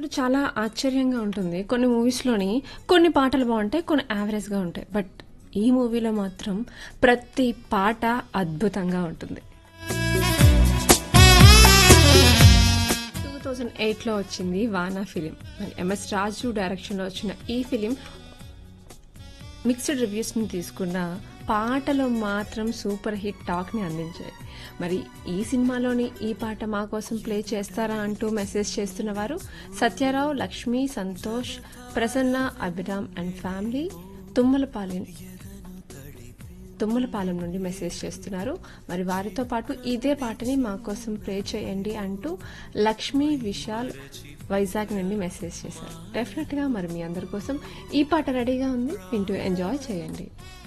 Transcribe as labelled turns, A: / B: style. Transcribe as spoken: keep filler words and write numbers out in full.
A: విన్నప్పుడు చాలా ఆశ్చర్యంగా ఉంటుంది. కొన్ని మూవీస్‌లోని కొన్ని పాటలు బావుంటాయి. కొన్ని యావరేజ్‌గా ఉంటాయి. బట్ ఈ మూవీలో మాత్రం ప్రతి పాట అద్భుతంగా ఉంటుంది. రెండు వేల ఎనిమిదిలో వచ్చింది 'వానా' ఫిలిం. మరి ఎంఎస్ రాజు డైరెక్షన్‌లో వచ్చిన ఈ ఫిలిం మిక్స్డ్ రివ్యూస్ని తీసుకున్న పాటలు మాత్రం సూపర్ హిట్ టాక్ని అందించాయి. మరి ఈ సినిమాలోని ఈ పాట మా కోసం ప్లే చేస్తారా అంటూ మెసేజ్ చేస్తున్న వారు సత్యారావు, లక్ష్మి, సంతోష్, ప్రసన్న, అభిరామ్ అండ్ ఫ్యామిలీ తుమ్మలపాలెం తుమ్మలపాలెం నుండి మెసేజ్ చేస్తున్నారు. మరి వారితో పాటు ఇదే పాటని మా కోసం ప్లే చేయండి అంటూ లక్ష్మి, విశాల్ వైజాగ్ నుండి మెసేజ్ చేశారు. డెఫినెట్గా మరి మీ అందరి కోసం ఈ పాట రెడీగా ఉంది, వింటూ ఎంజాయ్ చేయండి.